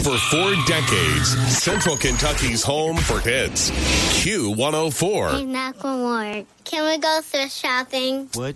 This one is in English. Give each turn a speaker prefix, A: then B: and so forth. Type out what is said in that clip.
A: For 4 decades, Central Kentucky's home for hits. Q104.
B: Hey, knock one more. Can we go thrift shopping?
C: What?